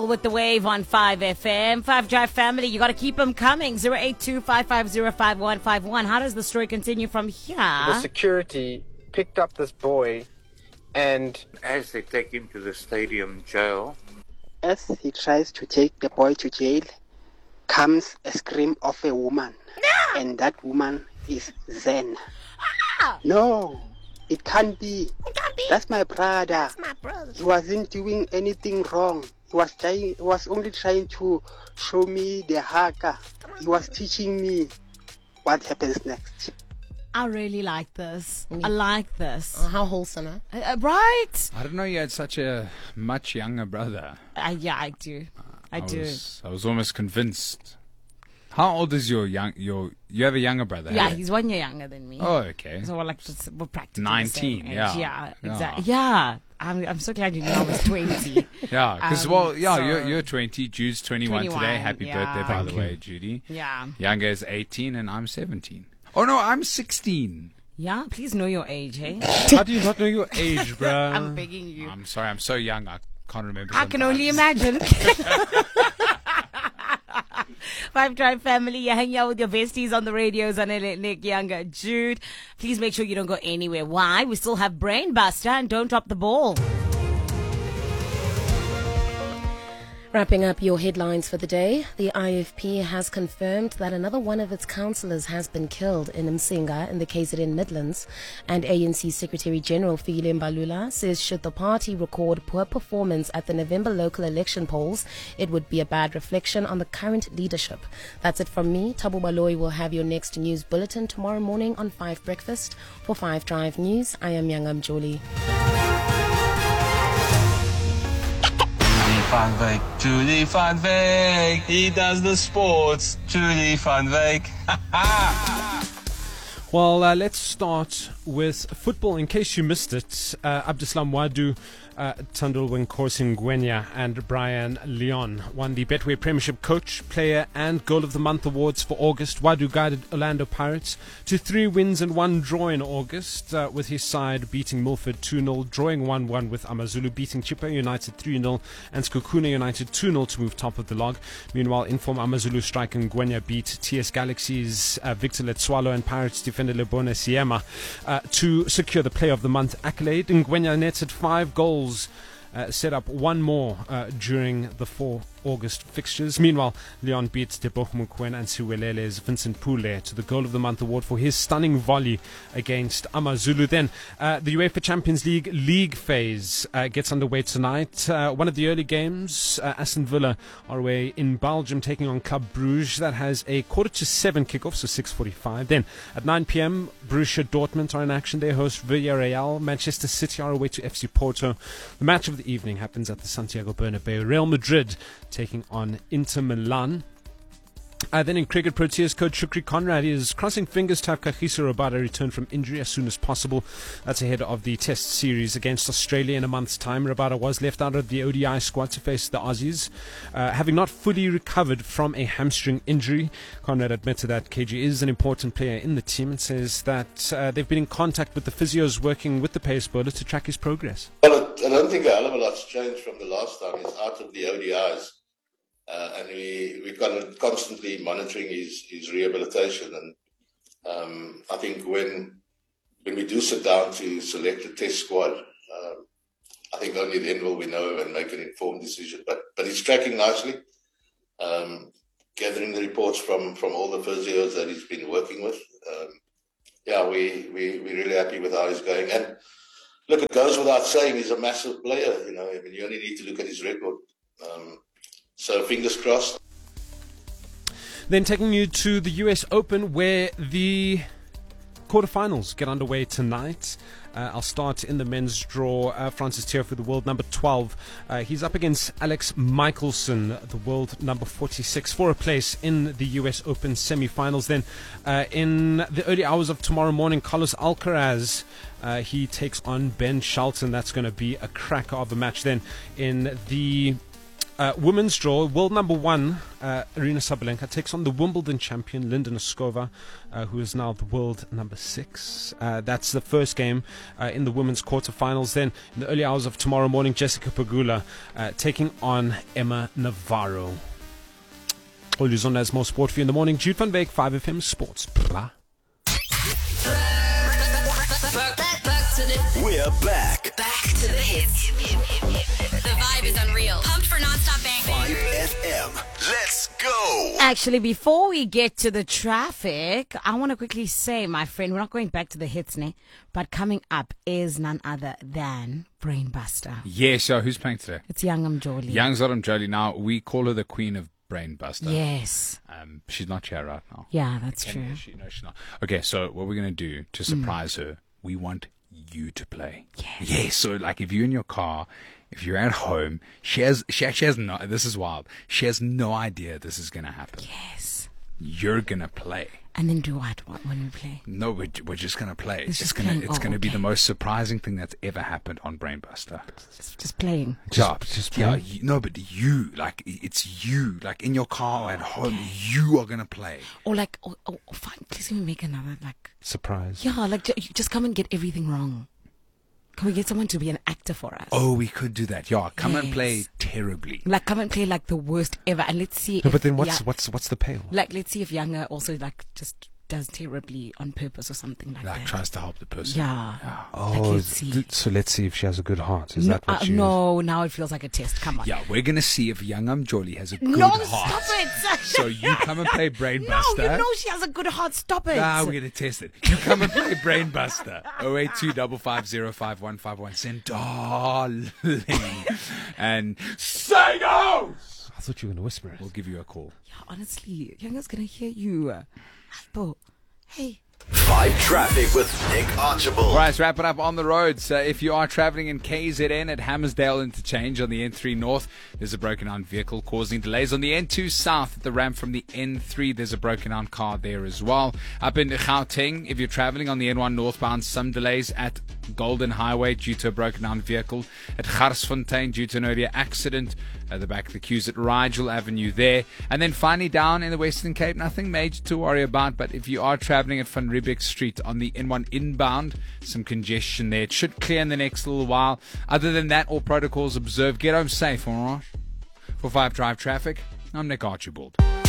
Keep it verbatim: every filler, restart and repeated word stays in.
With the wave on five F M. five Drive family, you got to keep them coming. zero eight two, five five zero, five one five one. How does the story continue from here? The security picked up this boy, and as they take him to the stadium jail, as he tries to take the boy to jail, comes a scream of a woman. No! And that woman is Zen. Ah! No, it can't be. It can't be. That's my brother. That's my brother. He wasn't doing anything wrong. He was trying. He was only trying to show me the haka. He was teaching me what happens next. I really like this. I like this. Oh, how wholesome, huh? Uh, uh, right? I didn't know you had such a much younger brother. Uh, yeah, I do. I, I do. Was, I was almost convinced. How old is your young your? You have a younger brother? Yeah, hey? he's one year younger than me. Oh, okay. So we're like just, we're practically nineteen. The same age. Yeah. Yeah, Yeah. exactly. Yeah. I'm I'm so glad you knew I was twenty. Yeah, because Um, well, yeah, so- you're you're twenty. Jude's twenty-one, today. twenty-one, Happy yeah. birthday, by Thank the you. way, Judy. Yeah. Younger is eighteen, and I'm seventeen. Oh no, I'm sixteen. Yeah, please know your age, hey? How do you not know your age, bruh? I'm begging you. I'm sorry, I'm so young. I can't remember. I can sometimes. only imagine. Five Drive family, you're hanging out with your besties on the radios on Nick Younger, Jude. Please make sure you don't go anywhere. Why? We still have Brain Buster, and don't drop the ball. Wrapping up your headlines for the day, the I F P has confirmed that another one of its councillors has been killed in Msinga in the K Z N Midlands, and A N C Secretary General Fikile Mbalula says should the party record poor performance at the November local election polls, it would be a bad reflection on the current leadership. That's it from me. Thabo Baloyi will have your next news bulletin tomorrow morning on five Breakfast. For five Drive News, I am Yangam Jolie. Van Wyk, Julie Van Wyk, he does the sports, Julie Van Wyk. Well, uh, let's start with football. In case you missed it, uh, Abdeslam Wadu, uh, Tandul Wenkorsi Ngwenya and Brian Leon won the Betway Premiership Coach, Player and Goal of the Month awards for August. Wadu guided Orlando Pirates to three wins and one draw in August, uh, with his side beating Milford two nil, drawing one one with Amazulu, beating Chippa United three nil and Skokuna United two nil to move top of the log. Meanwhile, inform Amazulu striker Ngwenya beat T S Galaxy's uh, Victor Letswalo and Pirates defender Lebona Siema uh, to secure the Player of the Month accolade. Ngwenya netted five goals, Uh, set up one more uh, during the four August fixtures. Meanwhile, Leon beat Teboho Mokoena and Siwelele's Vincent Pule to the Goal of the Month award for his stunning volley against Amazulu. Then uh, the UEFA Champions League league phase uh, gets underway tonight. Uh, one of the early games, uh, Aston Villa are away in Belgium taking on Club Brugge. That has a quarter to seven kickoff, so six forty-five. Then at nine p.m, Borussia Dortmund are in action. They host Villarreal. Manchester City are away to F C Porto. The match of the evening happens at the Santiago Bernabeu. Real Madrid taking on Inter Milan. Uh, then in cricket, Proteas coach Shukri Conrad is crossing fingers to have Kagiso Rabada return from injury as soon as possible. That's ahead of the Test series against Australia in a month's time. Rabada was left out of the O D I squad to face the Aussies, uh, having not fully recovered from a hamstring injury. Conrad admitted that K G is an important player in the team and says that uh, they've been in contact with the physios working with the pace bowler to track his progress. Well, I don't think a hell of a lot's changed from the last time. He's out of the O D Is. Uh, and we, we're kind of constantly monitoring his, his rehabilitation. And um, I think when when we do sit down to select a test squad, um, I think only then will we know and make an informed decision. But but he's tracking nicely, um, gathering the reports from, from all the physios that he's been working with. Um, yeah, we, we, we're really happy with how he's going. And look, it goes without saying, he's a massive player. You know, I mean, you only need to look at his record. Um, So fingers crossed. Then taking you to the U S Open, where the quarterfinals get underway tonight. Uh, I'll start in the men's draw. Uh, Francis Tiafoe, the world number twelve. Uh, he's up against Alex Michelson, the world number forty-six, for a place in the U S Open semi-finals. Then uh, in the early hours of tomorrow morning, Carlos Alcaraz, uh, he takes on Ben Shelton. That's going to be a cracker of a match. Then in the Uh, women's draw, world number one, uh, Arina Sabalenka takes on the Wimbledon champion, Linda Noskova, uh, who is now the world number six. Uh, that's the first game uh, in the women's quarterfinals. Then, in the early hours of tomorrow morning, Jessica Pegula uh, taking on Emma Navarro. All news on as more sport for you in the morning. Jude van Beek, five F M Sports. Blah. We're back. Back to the hits. The vibe is unreal. Pumped for non-stop bang. five F M. Let's go. Actually, before we get to the traffic, I want to quickly say, my friend, we're not going back to the hits, ne? But coming up is none other than Brainbuster. Yeah, so who's playing today? It's Young Mjoli. Young Zoram Jolie. Now, we call her the queen of Brainbuster. Yes. Um, she's not here right now. Yeah, that's Can true. She, no, she's not. Okay, so what we're going to do to surprise mm. her, we want you to play. Yes. Yes. So, like, if you're in your car, if you're at home, she has, she actually has no, this is wild. She has no idea this is going to happen. Yes. You're going to play. And then do what, what when we play? No, we're, we're just going to play. It's, it's just going to playing. it's Oh, going to okay. be the most surprising thing that's ever happened on Brainbuster. Just, just playing. Just, Just, just yeah, playing? you, no, but you, like, it's you, like, in your car or at home, you are going to play. Or like, oh, oh, oh, fine, please can we make another, like... Surprise. Yeah, like, ju- just come and get everything wrong. Can we get someone to be an actor for us? Oh, we could do that. Yeah, come Yes. and play terribly. Like, come and play, like, the worst ever. And let's see No, if... but then what's yeah, what's what's the payoff? Like, let's see if Younger also, like, just does terribly on purpose or something like, Like, that. tries to help the person. Yeah. Oh, Like, let's see. th- so let's see if she has a good heart. Is no, that what uh, you? no, now it feels like a test. Come on. Yeah, we're going to see if Young Mjoli has a good no, heart. stop it. So you come and play Brainbuster. No, you know she has a good heart. Stop it. Nah, we're going to test it. You come and play Brainbuster. oh eight two five five zero five one five one. Send darling. And say no! I thought you were going to whisper it. We'll give you a call. Yeah, honestly, Younger's going to hear you. Hypo. Hey. Five Traffic with Nick Archibald. All right, let's wrap it up on the roads. Uh, if you are traveling in K Z N at Hammersdale Interchange on the N three North, there's a broken down vehicle causing delays. On the N two South at the ramp from the N three, there's a broken down car there as well. Up in Gauteng, if you're traveling on the N one northbound, some delays at Golden Highway due to a broken down vehicle. At Garsfontein due to an earlier accident. At the back of the queues at Rigel Avenue there. And then finally down in the Western Cape, nothing major to worry about. But if you are traveling at Van Riebeeck Street on the N one inbound, some congestion there. It should clear in the next little while. Other than that, all protocols observed. Get home safe, all right? For five Drive Traffic, I'm Nick Archibald.